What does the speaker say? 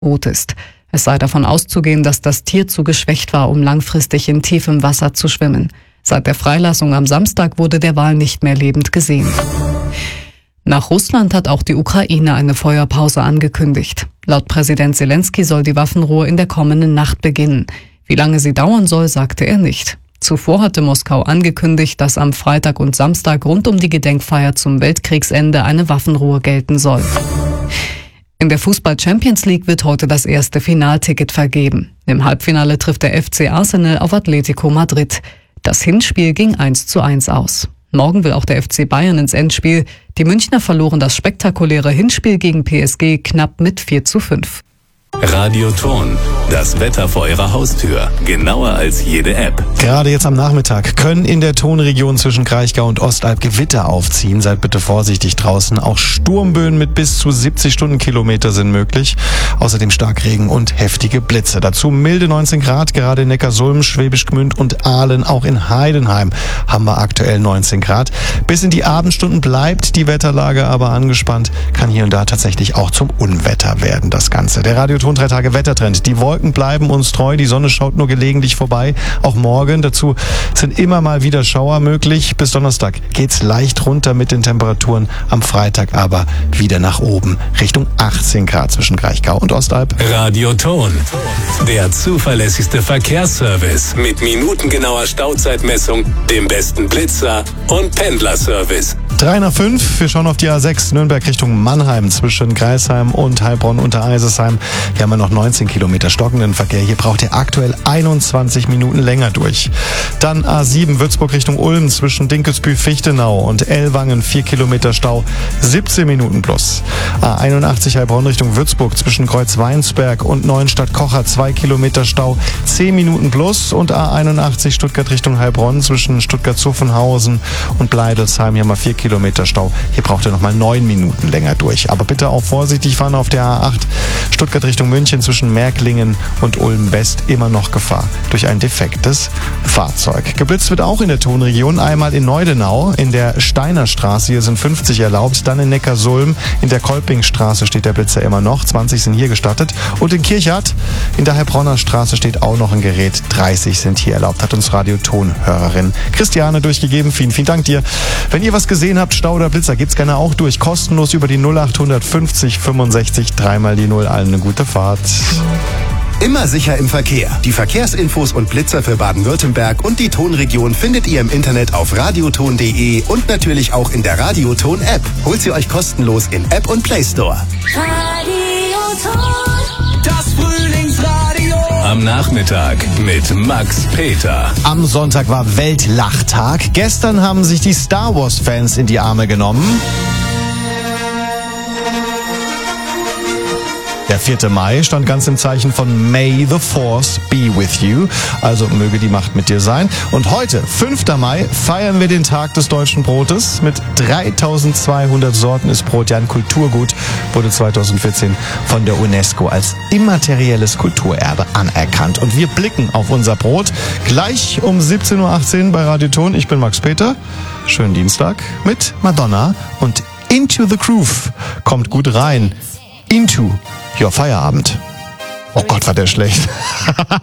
rot ist. Es sei davon auszugehen, dass das Tier zu geschwächt war, um langfristig in tiefem Wasser zu schwimmen. Seit der Freilassung am Samstag wurde der Wal nicht mehr lebend gesehen. Nach Russland hat auch die Ukraine eine Feuerpause angekündigt. Laut Präsident Selenskyj soll die Waffenruhe in der kommenden Nacht beginnen. Wie lange sie dauern soll, sagte er nicht. Zuvor hatte Moskau angekündigt, dass am Freitag und Samstag rund um die Gedenkfeier zum Weltkriegsende eine Waffenruhe gelten soll. In der Fußball-Champions League wird heute das erste Finalticket vergeben. Im Halbfinale trifft der FC Arsenal auf Atletico Madrid. Das Hinspiel ging 1:1 aus. Morgen will auch der FC Bayern ins Endspiel. Die Münchner verloren das spektakuläre Hinspiel gegen PSG knapp mit 4:5. Radioton, das Wetter vor Ihrer Haustür. Genauer als jede App. Gerade jetzt am Nachmittag können in der Tonregion zwischen Kraichgau und Ostalb Gewitter aufziehen. Seid bitte vorsichtig draußen. Auch Sturmböen mit bis zu 70 Stundenkilometer sind möglich. Außerdem Starkregen und heftige Blitze. Dazu milde 19 Grad, gerade in Neckarsulm, Schwäbisch Gmünd und Aalen. Auch in Heidenheim haben wir aktuell 19 Grad. Bis in die Abendstunden bleibt die Wetterlage aber angespannt. Kann hier und da tatsächlich auch zum Unwetter werden, das Ganze. Der Radioton 3 Tage Wettertrend. Die Wolken bleiben uns treu, die Sonne schaut nur gelegentlich vorbei, auch morgen. Dazu sind immer mal wieder Schauer möglich. Bis Donnerstag geht's leicht runter mit den Temperaturen, am Freitag aber wieder nach oben, Richtung 18 Grad zwischen Kraichgau und Ostalb. Radioton, der zuverlässigste Verkehrsservice mit minutengenauer Stauzeitmessung, dem besten Blitzer und Pendlerservice. 3:05, wir schauen auf die A6 Nürnberg Richtung Mannheim zwischen Greisheim und Heilbronn unter Eisesheim. Hier haben wir noch 19 Kilometer stockenden Verkehr. Hier braucht ihr aktuell 21 Minuten länger durch. Dann A7 Würzburg Richtung Ulm zwischen Dinkelsbühl-Fichtenau und Ellwangen 4 Kilometer Stau, 17 Minuten plus. A81 Heilbronn Richtung Würzburg zwischen Kreuzweinsberg und Neuenstadt-Kocher 2 Kilometer Stau, 10 Minuten plus. Und A81 Stuttgart Richtung Heilbronn zwischen Stuttgart-Zuffenhausen und Bleidelsheim. Hier haben wir 4 Kilometer Stau. Hier braucht ihr nochmal 9 Minuten länger durch. Aber bitte auch vorsichtig fahren auf der A8 Stuttgart Richtung München zwischen Märklingen und Ulm-West immer noch Gefahr durch ein defektes Fahrzeug. Geblitzt wird auch in der Tonregion, einmal in Neudenau, in der Steinerstraße, hier sind 50 erlaubt, dann in Neckarsulm, in der Kolpingstraße steht der Blitzer immer noch, 20 sind hier gestattet und in Kirchhardt, in der Heilbronner Straße steht auch noch ein Gerät, 30 sind hier erlaubt, hat uns Radioton-Hörerin Christiane durchgegeben, vielen, vielen Dank dir. Wenn ihr was gesehen habt, Stau oder Blitzer, gebt's gerne auch durch, kostenlos über die 0800 50 65 3 die 0, allen eine gute Fahrt. Immer sicher im Verkehr. Die Verkehrsinfos und Blitzer für Baden-Württemberg und die Tonregion findet ihr im Internet auf radioton.de und natürlich auch in der Radioton-App. Holt sie euch kostenlos in App und Play Store. Radioton. Das Frühlingsradio. Am Nachmittag mit Max Peter. Am Sonntag war Weltlachtag. Gestern haben sich die Star Wars-Fans in die Arme genommen. Der 4. Mai stand ganz im Zeichen von May the Force be with you, also möge die Macht mit dir sein. Und heute, 5. Mai, feiern wir den Tag des deutschen Brotes. Mit 3200 Sorten ist Brot ja ein Kulturgut, wurde 2014 von der UNESCO als immaterielles Kulturerbe anerkannt. Und wir blicken auf unser Brot gleich um 17:18 Uhr bei Radioton. Ich bin Max Peter. Schönen Dienstag mit Madonna und Into the Groove. Kommt gut rein. Into Your Feierabend. Oh Gott, war der schlecht.